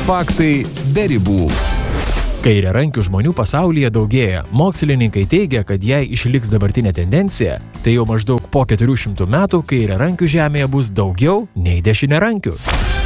Faktai be ribų. Kairiarankių žmonių pasaulyje daugėja. Mokslininkai teigia, kad jei išliks dabartinė tendencija, tai jau maždaug po 400 metų kairiarankių žemėje bus daugiau nei dešiniarankių.